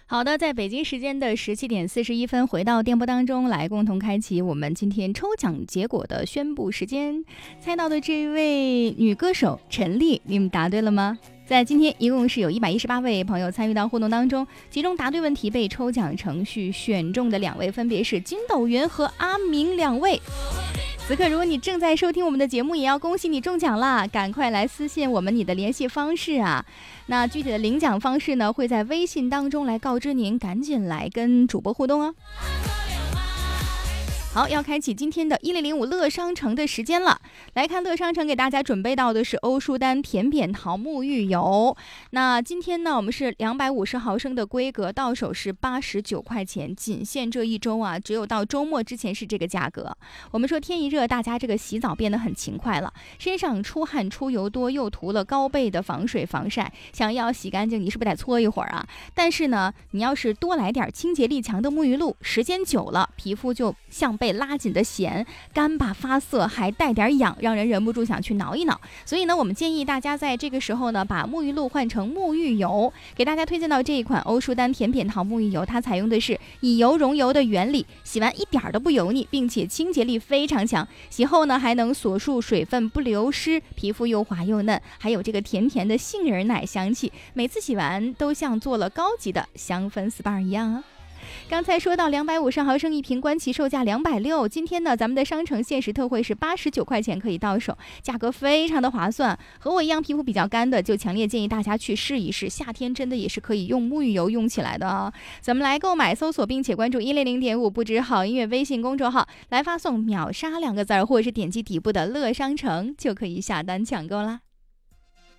好的，在北京时间的17:41，回到电波当中来，共同开启我们今天抽奖结果的宣布时间。猜到的这位女歌手陈粒，你们答对了吗？在今天一共是有118位朋友参与到互动当中，其中答对问题被抽奖程序选中的2位分别是筋斗云和阿明2位。此刻如果你正在收听我们的节目，也要恭喜你中奖啦，赶快来私信我们你的联系方式啊。那具体的领奖方式呢，会在微信当中来告知您，赶紧来跟主播互动哦。好，要开启今天的1005乐商城的时间了。来看乐商城给大家准备到的是欧舒丹甜扁桃沐浴油。那今天呢，我们是250毫升的规格，到手是89块钱，仅限这一周啊，只有到周末之前是这个价格。我们说天一热，大家这个洗澡变得很勤快了，身上出汗出油多，又涂了高倍的防水防晒，想要洗干净，你是不是得搓一会儿啊？但是呢，你要是多来点清洁力强的沐浴露，时间久了，皮肤就像被拉紧的弦，干巴发涩，还带点痒，让人忍不住想去挠一挠。所以呢，我们建议大家在这个时候呢，把沐浴露换成沐浴油。给大家推荐到这一款欧舒丹甜扁桃沐浴油，它采用的是以油溶油的原理，洗完一点都不油腻，并且清洁力非常强。洗后呢，还能锁住水分不流失，皮肤又滑又嫩，还有这个甜甜的杏仁奶香气，每次洗完都像做了高级的香氛 SPA 一样啊。刚才说到250毫升一瓶，官旗售价260，今天呢咱们的商城限时特惠是89块钱可以到手，价格非常的划算。和我一样皮肤比较干的，就强烈建议大家去试一试，夏天真的也是可以用沐浴油用起来的啊。咱们来购买，搜索并且关注100.5不止好音乐微信公众号，来发送秒杀2个字，或者是点击底部的乐商城就可以下单抢购啦。